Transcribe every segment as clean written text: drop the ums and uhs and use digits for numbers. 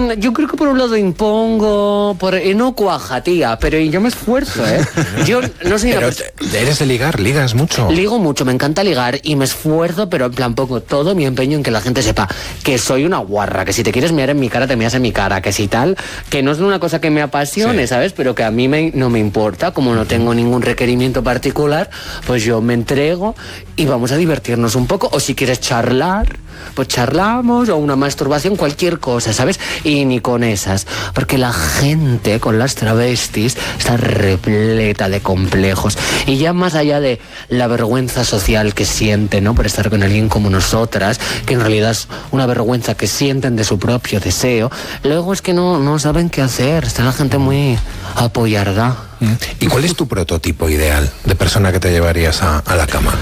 Yo creo que por un lado impongo, no cuaja, tía, pero yo me esfuerzo, ¿eh? Yo no soy una persona... ¿Eres de ligar? ¿Ligas mucho? Ligo mucho, me encanta ligar y me esfuerzo, pero en plan pongo todo mi empeño en que la gente sepa que soy una guarra, que si te quieres mirar en mi cara, te miras en mi cara, que si tal, que no es una cosa que me apasione, ¿sabes? Pero que a mí no me importa, como no tengo ningún requerimiento particular, pues yo me entrego y vamos a divertirnos un poco, o si quieres charlar, pues charlamos, o una masturbación, cualquier cosa, ¿sabes? Y ni con esas, porque la gente con las travestis está repleta de complejos, y ya más allá de la vergüenza social que sienten, ¿no?, por estar con alguien como nosotras, que en realidad es una vergüenza que sienten de su propio deseo, luego es que no saben qué hacer, está la gente muy apoyarda. ¿Y cuál es tu prototipo ideal de persona que te llevarías a la cama?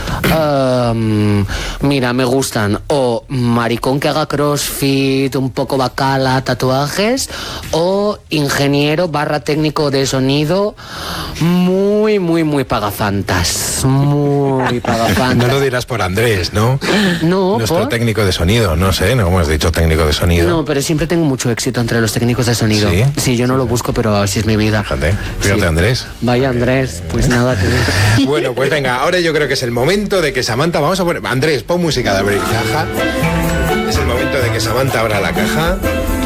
Mira, me gustan o maricón que haga crossfit, un poco bacala, tatuajes, o ingeniero / técnico de sonido muy, muy, muy pagafantas. Muy pagafantas. No lo dirás por Andrés, ¿no? No, nuestro técnico de sonido, no sé, ¿no? Como has dicho, técnico de sonido. No, pero siempre tengo mucho éxito entre los técnicos de sonido. ¿Sí? Sí, yo no lo busco, pero así es mi vida. Fíjate, Andrés. Vaya, Andrés, pues nada. Bueno, pues venga, ahora yo creo que es el momento de que Samantha, vamos a poner... Andrés, pon música de abrir caja. Es el momento de que Samantha abra la caja.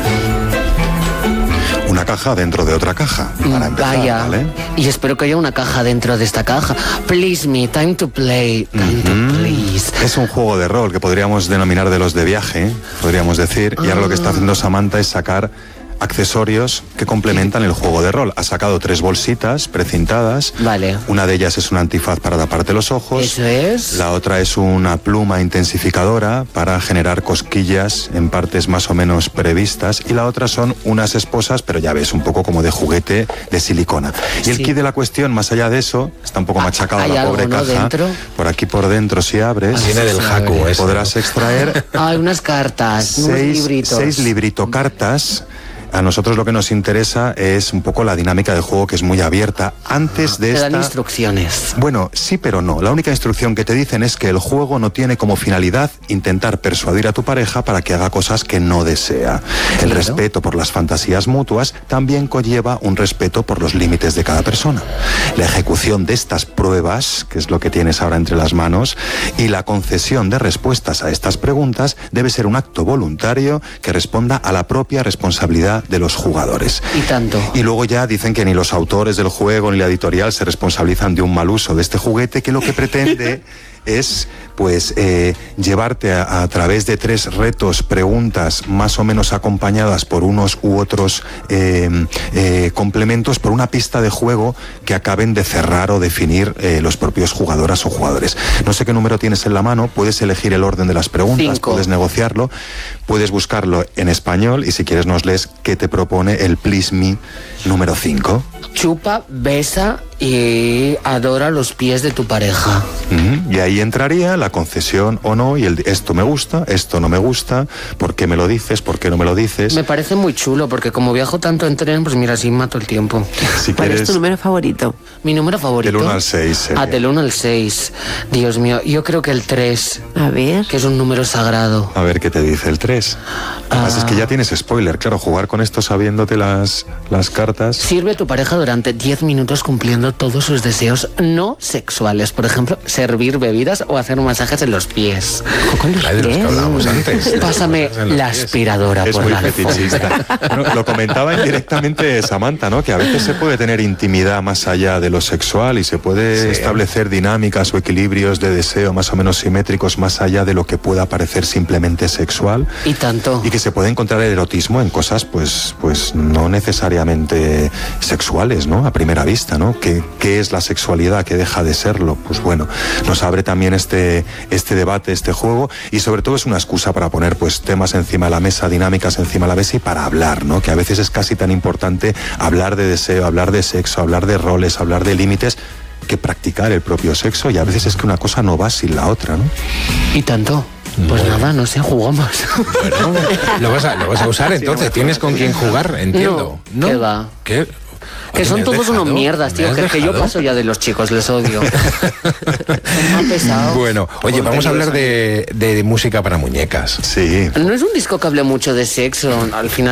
Una caja dentro de otra caja, para empezar, vaya, ¿vale? Y espero que haya una caja dentro de esta caja. Please me, time to play, time to please. Es un juego de rol que podríamos denominar de los de viaje, podríamos decir, y ahora lo que está haciendo Samantha es sacar accesorios que complementan el juego de rol. Ha sacado 3 bolsitas precintadas. Vale. Una de ellas es un antifaz para taparte los ojos. Eso es. La otra es una pluma intensificadora para generar cosquillas en partes más o menos previstas. Y la otra son unas esposas, pero ya ves, un poco como de juguete de silicona. Y el kit de la cuestión, más allá de eso, está un poco machacado la pobre algo, ¿no?, caja. dentro. Por aquí por dentro, si abres, viene del jacu, podrás extraer Hay unas cartas, unos libritos. 6 libritocartas. A nosotros lo que nos interesa es un poco la dinámica del juego, que es muy abierta. Antes de esta... Te dan instrucciones. Bueno, sí, pero no. La única instrucción que te dicen es que el juego no tiene como finalidad intentar persuadir a tu pareja para que haga cosas que no desea. El respeto por las fantasías mutuas también conlleva un respeto por los límites de cada persona. La ejecución de estas pruebas, que es lo que tienes ahora entre las manos, y la concesión de respuestas a estas preguntas debe ser un acto voluntario que responda a la propia responsabilidad de los jugadores. Y tanto. Y luego ya dicen que ni los autores del juego ni la editorial se responsabilizan de un mal uso de este juguete, que lo que pretende es pues llevarte a través de 3 retos, preguntas más o menos acompañadas por unos u otros complementos, por una pista de juego que acaben de cerrar o definir los propios jugadoras o jugadores. No sé qué número tienes en la mano, puedes elegir el orden de las preguntas, 5. puedes negociarlo, puedes buscarlo en español, y si quieres nos lees qué te propone el Please Me número 5. Chupa, besa y adora los pies de tu pareja. Y ahí entraría la concesión o no, y el esto me gusta, esto no me gusta, ¿por qué me lo dices? ¿Por qué no me lo dices? Me parece muy chulo, porque como viajo tanto en tren, pues mira, así mato el tiempo. Si ¿Cuál quieres, es tu número favorito? Mi número favorito. del 1 al 6. sería. Del 1 al 6. Dios mío, yo creo que el 3, A ver. que es un número sagrado. A ver qué te dice el 3. Además es que ya tienes spoiler, claro, jugar con esto sabiéndote las cartas. Sirve a tu pareja durante 10 minutos cumpliendo todos sus deseos no sexuales. Por ejemplo, servir bebidas o hacer masajes en los pies. Ay, de los que hablábamos antes. Pásame la aspiradora Es por muy la fetichista. Bueno, lo comentaba indirectamente Samantha, ¿no? Que a veces se puede tener intimidad más allá de lo sexual y se puede establecer dinámicas o equilibrios de deseo más o menos simétricos más allá de lo que pueda parecer simplemente sexual. Y tanto. Y que se puede encontrar el erotismo en cosas pues no necesariamente sexuales, ¿no? A primera vista, ¿no? ¿Qué es la sexualidad? ¿Qué deja de serlo? Pues bueno, nos abre también este debate, este juego, y sobre todo es una excusa para poner pues temas encima de la mesa, dinámicas encima de la mesa, y para hablar, ¿no? Que a veces es casi tan importante hablar de deseo, hablar de sexo, hablar de roles, hablar de límites, que practicar el propio sexo, y a veces es que una cosa no va sin la otra, ¿no? Y tanto. Pues nada, no sé, jugamos. Bueno, lo vas a usar entonces. ¿Tienes con quién jugar? Entiendo. No, ¿qué va? ¿Qué? Que son todos unos mierdas, tío. Que yo paso ya de los chicos, les odio. Son más pesados. Bueno, oye, vamos a hablar de música para muñecas. Sí. No es un disco que hable mucho de sexo. Al final